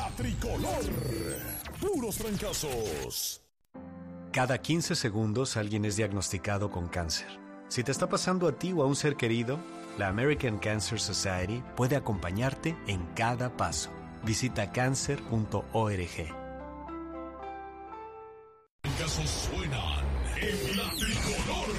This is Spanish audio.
La Tricolor. Puros trancazos. Cada 15 segundos alguien es diagnosticado con cáncer. Si te está pasando a ti o a un ser querido, la American Cancer Society puede acompañarte en cada paso. Visita cancer.org. Trancazos suenan en La Tricolor.